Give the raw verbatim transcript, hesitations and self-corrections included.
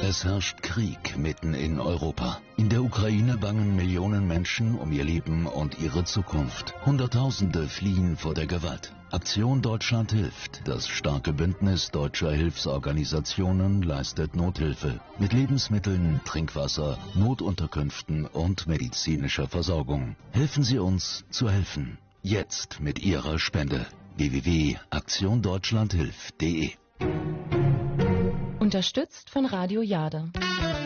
Es herrscht Krieg mitten in Europa. In der Ukraine bangen Millionen Menschen um ihr Leben und ihre Zukunft. Hunderttausende fliehen vor der Gewalt. Aktion Deutschland hilft. Das starke Bündnis deutscher Hilfsorganisationen leistet Nothilfe mit Lebensmitteln, Trinkwasser, Notunterkünften und medizinischer Versorgung. Helfen Sie uns zu helfen. Jetzt mit Ihrer Spende. w w w punkt aktion deutschland hilft punkt de Unterstützt von Radio Jade.